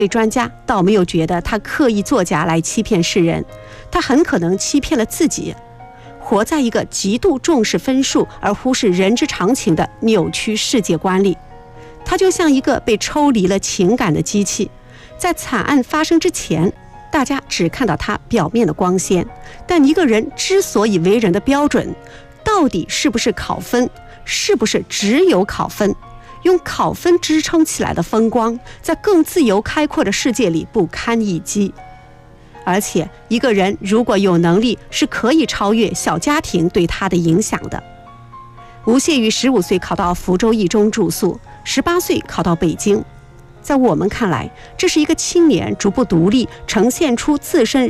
专家倒没有觉得他刻意作假来欺骗世人，他很可能欺骗了自己，活在一个极度重视分数而忽视人之常情的扭曲世界观里。他就像一个被抽离了情感的机器，在惨案发生之前，大家只看到他表面的光鲜，但一个人之所以为人的标准，到底是不是考分，是不是只有考分，用考分支撑起来的风光，在更自由开阔的世界里不堪一击。而且一个人如果有能力，是可以超越小家庭对他的影响的。吴谢宇15岁考到福州一中住宿，18岁考到北京。在我们看来，这是一个青年逐步独立，呈现出自身